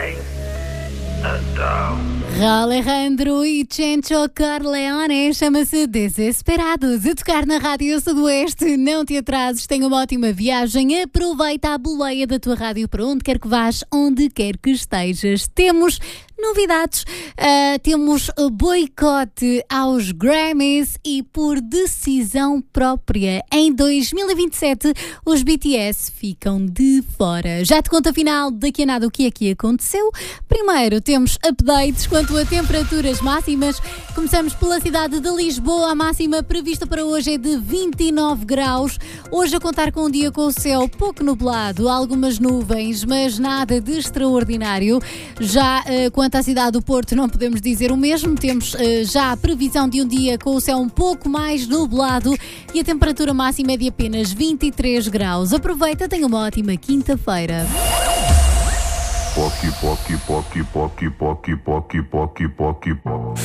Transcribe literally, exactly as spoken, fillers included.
bem. Então... Raul Alejandro e Chencho Corleone, chama-se Desesperados, a tocar na Rádio Sudoeste. Não te atrases, tenha uma ótima viagem, aproveita a boleia da tua rádio para onde quer que vás, onde quer que estejas. Temos novidades, uh, temos boicote aos Grammys e por decisão própria. Em dois mil e vinte e sete, os B T S ficam de fora. Já te conto afinal daqui a nada o que é que aconteceu. Primeiro temos updates quanto a temperaturas máximas. Começamos pela cidade de Lisboa. A máxima prevista para hoje é de vinte e nove graus. Hoje a contar com um dia com o céu pouco nublado, algumas nuvens, mas nada de extraordinário. Já uh, quanto à cidade do Porto não podemos dizer o mesmo. Temos uh, já a previsão de um dia com o céu um pouco mais nublado e a temperatura máxima é de apenas vinte e três graus. Aproveita, tenha uma ótima quinta-feira. Pocky, pocky, pocky, pocky, pocky, pocky, pocky, pocky, pocky.